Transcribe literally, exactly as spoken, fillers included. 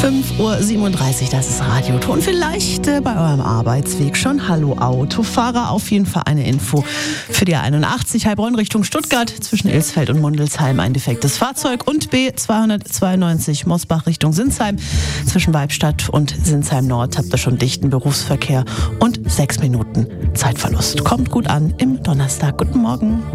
fünf Uhr siebenunddreißig, das ist Radioton. Vielleicht äh, bei eurem Arbeitsweg schon. Hallo Autofahrer, auf jeden Fall eine Info für die A einundachtzig Heilbronn Richtung Stuttgart zwischen Ilsfeld und Mundelsheim. Ein defektes Fahrzeug und B zweihundertzweiundneunzig Mosbach Richtung Sinsheim. Zwischen Weibstadt und Sinsheim Nord habt ihr schon dichten Berufsverkehr und sechs Minuten Zeitverlust. Kommt gut an im Donnerstag. Guten Morgen.